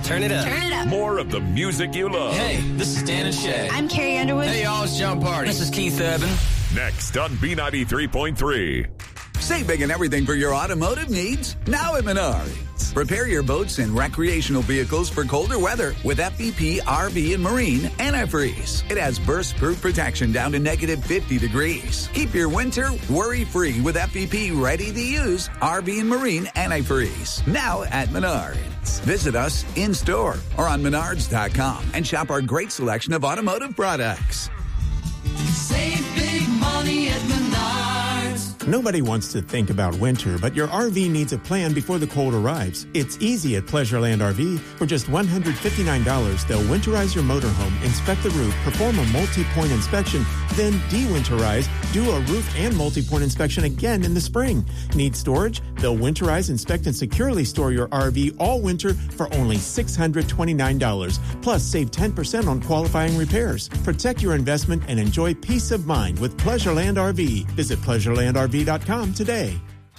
Turn it up. Turn it up. More of the music you love. Hey, this is Dan and Shay. I'm Carrie Underwood. Hey, y'all, it's John Party. This is Keith Urban. Next on B93.3. Save big and everything for your automotive needs now at Menards. Prepare your boats and recreational vehicles for colder weather with FVP RV and Marine antifreeze. It has burst-proof protection down to negative 50 degrees. Keep your winter worry-free with FVP ready-to-use RV and Marine antifreeze. Now at Menards. Visit us in-store or on Menards.com and shop our great selection of automotive products. Save big money at Menards. Nobody wants to think about winter, but your RV needs a plan before the cold arrives. It's easy at Pleasureland RV. For just $159, they'll winterize your motorhome, inspect the roof, perform a multi-point inspection, then de-winterize, do a roof and multi-point inspection again in the spring. Need storage? They'll winterize, inspect, and securely store your RV all winter for only $629. Plus, save 10% on qualifying repairs. Protect your investment and enjoy peace of mind with Pleasureland RV. Visit PleasurelandRV.com today.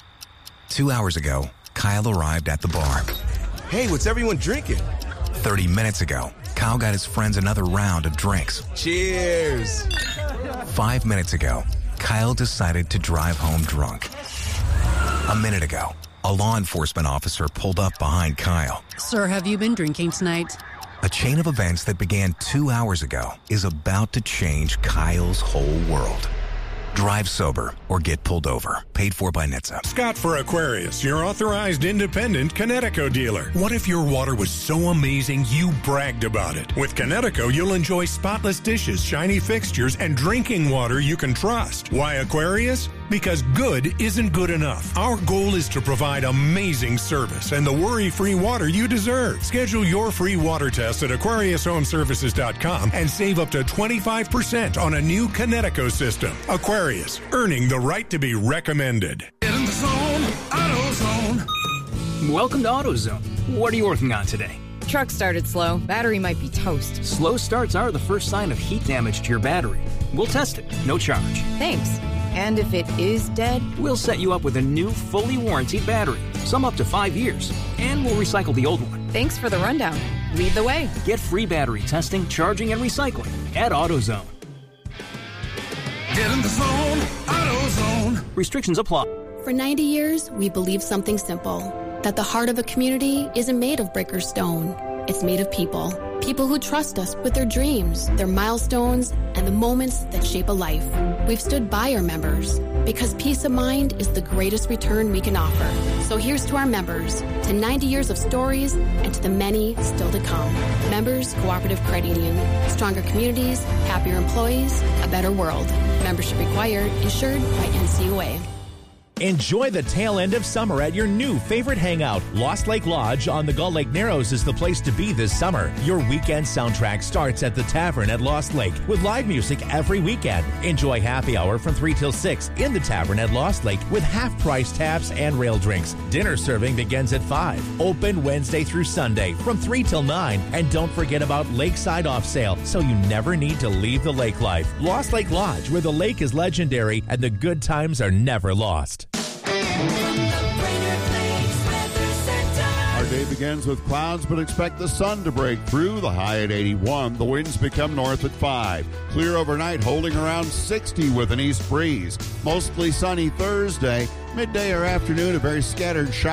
2 hours ago, Kyle arrived at the bar. Hey, what's everyone drinking? 30 minutes ago, Kyle got his friends another round of drinks. Cheers. 5 minutes ago, Kyle decided to drive home drunk. A minute ago, a law enforcement officer pulled up behind Kyle. Sir, have you been drinking tonight? A chain of events that began 2 hours ago is about to change Kyle's whole world. Drive sober or get pulled over. Paid for by NHTSA. Scott for Aquarius, your authorized independent Connecticut dealer. What if your water was so amazing you bragged about it? With Connecticut, you'll enjoy spotless dishes, shiny fixtures, and drinking water you can trust. Why Aquarius? Because good isn't good enough. Our goal is to provide amazing service and the worry-free water you deserve. Schedule your free water test at AquariusHomeservices.com and save up to 25% on a new Connecticut system. Aquarius, earning the right to be recommended. Get in the zone, AutoZone. Welcome to AutoZone. What are you working on today? Truck started slow. Battery might be toast. Slow starts are the first sign of heat damage to your battery. We'll test it. No charge. Thanks. And if it is dead? We'll set you up with a new, fully warranted battery. Some up to 5 years. And we'll recycle the old one. Thanks for the rundown. Lead the way. Get free battery testing, charging, and recycling at AutoZone. Get in the zone, AutoZone. Restrictions apply. For 90 years, we believed something simple. That the heart of a community isn't made of brick or stone. It's made of people. People who trust us with their dreams, their milestones, and the moments that shape a life. We've stood by our members because peace of mind is the greatest return we can offer. So here's to our members, to 90 years of stories, and to the many still to come. Members Cooperative Credit Union. Stronger communities, happier employees, a better world. Membership required, insured by NCUA. Enjoy the tail end of summer at your new favorite hangout. Lost Lake Lodge on the Gull Lake Narrows is the place to be this summer. Your weekend soundtrack starts at the Tavern at Lost Lake with live music every weekend. Enjoy happy hour from 3 till 6 in the Tavern at Lost Lake with half-price taps and rail drinks. Dinner serving begins at 5. Open Wednesday through Sunday from 3 till 9. And don't forget about Lakeside Off Sale, so you never need to leave the lake life. Lost Lake Lodge, where the lake is legendary and the good times are never lost. Our day begins with clouds, but expect the sun to break through. The high at 81. The winds become north at 5. Clear overnight, holding around 60 with an east breeze. Mostly sunny Thursday. Midday or afternoon, a very scattered shower.